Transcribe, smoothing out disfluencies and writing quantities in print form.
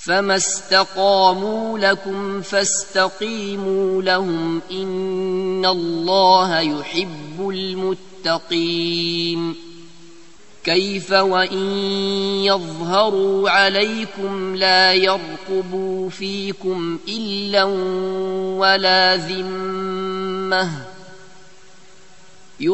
فما استقاموا لكم فاستقيموا لهم إن الله يحب المتقين. كيف وإن يظهروا عليكم لا يرقبوا فيكم إلا ولا ذمة